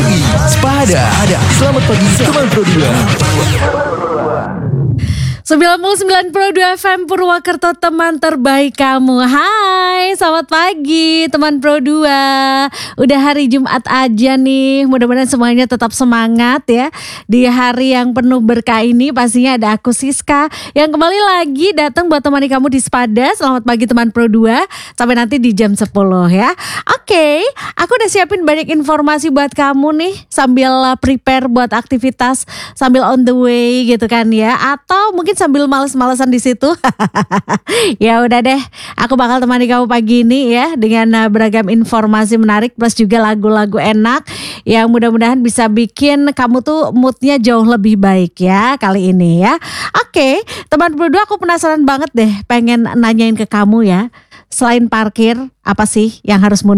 pagi, Sepada. Selamat pagi, teman Pro 99.2 FM Purwakarta, teman terbaik kamu. Hai, selamat pagi teman Pro 2. Udah hari Jumat aja nih. Mudah-mudahan semuanya tetap semangat ya. Di hari yang penuh berkah ini pastinya ada aku Siska yang kembali lagi datang buat temani kamu di Sepada. Selamat pagi teman Pro 2. Sampai nanti di jam 10 ya. Oke, aku udah siapin banyak informasi buat kamu nih sambil prepare buat aktivitas, sambil on the way gitu kan ya. Atau mungkin sambil males-malesan di situ. Ya udah deh, aku bakal temani kamu pagi ini ya dengan beragam informasi menarik plus juga lagu-lagu enak yang mudah-mudahan bisa bikin kamu tuh moodnya jauh lebih baik ya kali ini ya. Oke, teman berdua, aku penasaran banget deh, pengen nanyain ke kamu ya. Selain parkir, apa sih yang harus